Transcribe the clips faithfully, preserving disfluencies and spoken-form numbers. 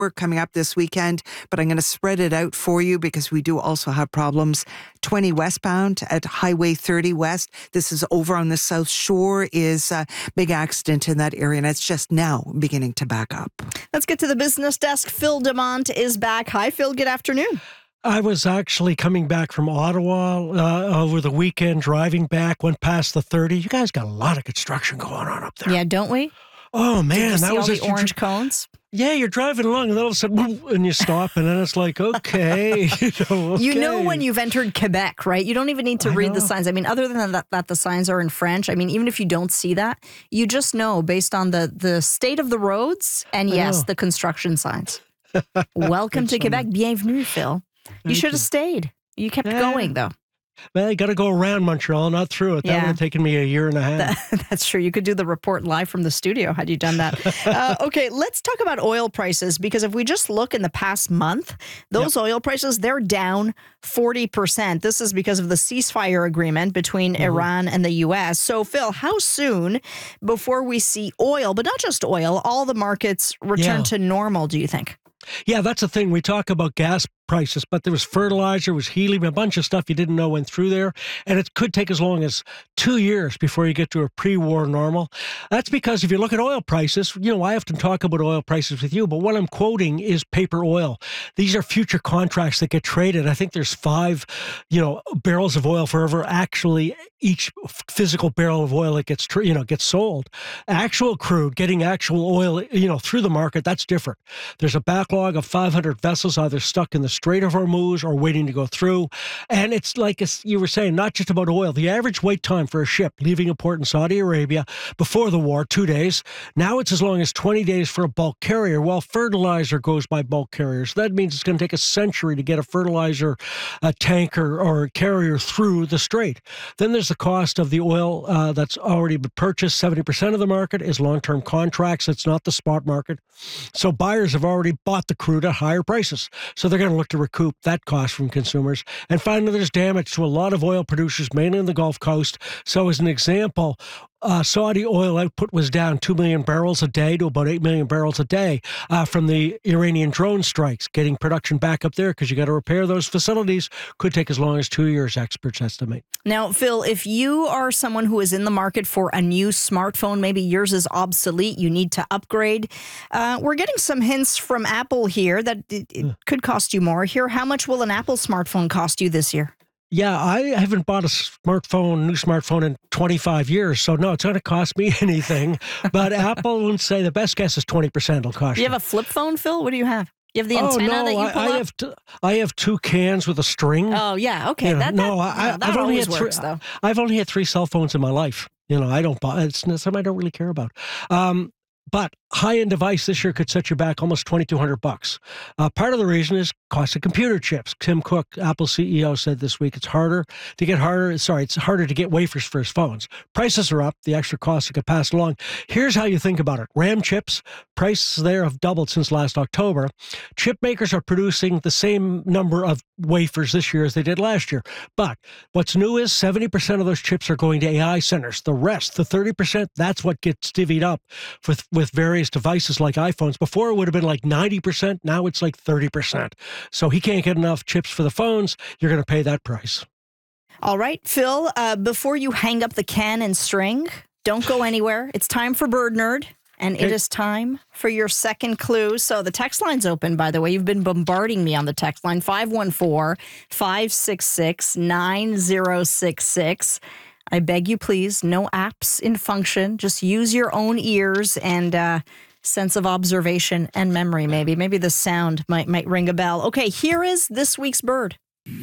work coming up this weekend, but I'm going to spread it out for you because we do also have problems. twenty westbound at Highway thirty West. This is over on the South Shore, is a big accident in that area, and it's just now beginning to back up. Let's get to the business desk. Phil DeMont is back. Hi, Phil. Good afternoon. I was actually coming back from Ottawa uh, over the weekend, driving back, went past the thirty. You guys got a lot of construction going on up there. Yeah, don't we? Oh, man. Did you that see was all a, the orange cones? Yeah, you're driving along, and then all of a sudden, whoop, and you stop, and then it's like, okay. You know, okay. You know when you've entered Quebec, right? You don't even need to I read know. the signs. I mean, other than that, that the signs are in French, I mean, even if you don't see that, you just know based on the, the state of the roads and, I yes, know. the construction signs. Welcome to Quebec. Bienvenue, Phil. You Thank should you. have stayed. You kept Yeah. going, though. Well, I got to go around Montreal, not through it. That Yeah. would have taken me a year and a half. That, that's true. You could do the report live from the studio had you done that. uh, okay, let's talk about oil prices, because if we just look in the past month, those yep. oil prices, they're down forty percent. This is because of the ceasefire agreement between mm-hmm. Iran and the U S. So, Phil, how soon before we see oil, but not just oil, all the markets return Yeah. to normal, do you think? Yeah, that's the thing. We talk about gas prices, but there was fertilizer, was helium, a bunch of stuff you didn't know went through there. And it could take as long as two years before you get to a pre-war normal. That's because if you look at oil prices, you know, I often talk about oil prices with you, but what I'm quoting is paper oil. These are future contracts that get traded. I think there's five, you know, barrels of oil for ever actually each physical barrel of oil that gets, you know, gets sold. Actual crude, getting actual oil, you know, through the market, that's different. There's a backlog of five hundred vessels either stuck in the Strait of Hormuz or waiting to go through. And it's like you were saying, not just about oil. The average wait time for a ship leaving a port in Saudi Arabia before the war, two days. Now it's as long as twenty days for a bulk carrier. Well, fertilizer goes by bulk carriers. That means it's going to take a century to get a fertilizer a tanker or a carrier through the Strait. Then there's the cost of the oil uh, that's already been purchased. seventy percent of the market is long-term contracts. It's not the spot market. So buyers have already bought the crude at higher prices. So they're going to look to recoup that cost from consumers. And finally, there's damage to a lot of oil producers, mainly in the Gulf Coast. So as an example, uh, Saudi oil output was down two million barrels a day to about eight million barrels a day uh, from the Iranian drone strikes. Getting production back up there because you got to repair those facilities could take as long as two years, experts estimate. Now, Phil, if you are someone who is in the market for a new smartphone, maybe yours is obsolete, you need to upgrade. Uh, we're getting some hints from Apple here that it, it could cost you more. Here, how much will an Apple smartphone cost you this year? Yeah, I haven't bought a smartphone, new smartphone in twenty-five years, so no, it's not going to cost me anything. But Apple would say the best guess is twenty percent will cost you. Do you have a flip phone, Phil? What do you have? You have the oh, antenna no, that you pull I, I up? have t- I have two cans with a string. Oh, yeah, okay. You know, that, no, that, I, no, that I've only always had three, works, though. I've only had three cell phones in my life. You know, I don't buy, it's something I don't really care about. Um, But high-end device this year could set you back almost twenty-two hundred bucks. Uh, part of the reason is cost of computer chips. Tim Cook, Apple C E O, said this week it's harder to get harder. Sorry, it's harder to get wafers for his phones. Prices are up. The extra costs get passed along. Here's how you think about it. RAM chips, prices there have doubled since last October. Chip makers are producing the same number of wafers this year as they did last year. But what's new is seventy percent of those chips are going to A I centers. The rest, the thirty percent, that's what gets divvied up with, with various devices like iPhones. Before it would have been like ninety percent. Now it's like thirty percent. So he can't get enough chips for the phones. You're going to pay that price. All right, Phil, uh, before you hang up the can and string, don't go anywhere. It's time for Bird Nerd. And it is time for your second clue. So the text line's open, by the way. You've been bombarding me on the text line, five one four, five six six, nine zero six six. I beg you, please, no apps in function. Just use your own ears and uh, sense of observation and memory, maybe. Maybe the sound might, might ring a bell. Okay, here is this week's bird.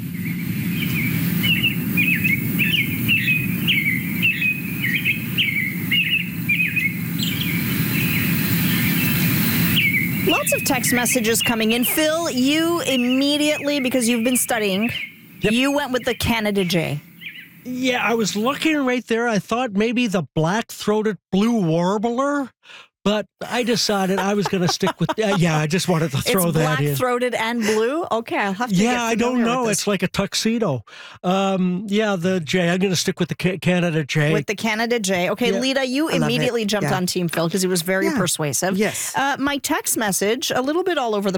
Lots of text messages coming in. Phil, you immediately, because you've been studying, yep. you went with the Canada Jay. Yeah, I was looking right there. I thought maybe the black-throated blue warbler, But I decided I was going to stick with, uh, yeah, I just wanted to throw it's that in. black-throated and blue? Okay, I'll have to Yeah, get I don't know. with this. It's like a tuxedo. Um, yeah, the J. I'm going to stick with the Ca- Canada J. With the Canada J. Okay, Yeah. Lita, you I love immediately it. jumped Yeah. on Team Phil because he was very Yeah. persuasive. Yes. Uh, my text message, a little bit all over the